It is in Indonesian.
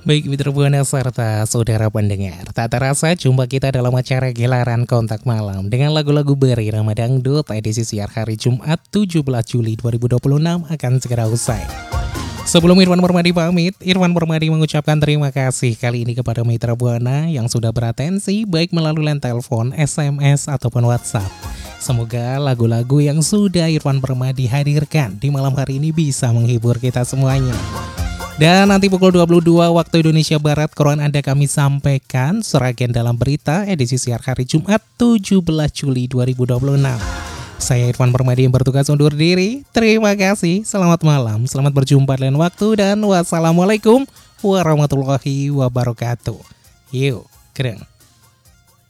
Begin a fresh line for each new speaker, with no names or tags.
Baik Mitra Buana serta saudara pendengar, tak terasa jumpa kita dalam acara Gelaran Kontak Malam dengan lagu-lagu berirama dangdut edisi siar hari Jumat 17 Juli 2026 akan segera usai. Sebelum Irwan Permadi pamit, Irwan Permadi mengucapkan terima kasih kali ini kepada Mitra Buana yang sudah beratensi baik melalui line telepon, SMS, ataupun WhatsApp. Semoga lagu-lagu yang sudah Irwan Permadi hadirkan di malam hari ini bisa menghibur kita semuanya. Dan nanti pukul 22 waktu Indonesia Barat, koran Anda kami sampaikan seragen dalam berita edisi siar hari Jumat 17 Juli 2026. Saya Irwan Permadi yang bertugas undur diri. Terima kasih, selamat malam, selamat berjumpa lain waktu, dan wassalamualaikum warahmatullahi wabarakatuh. Yuk, keren.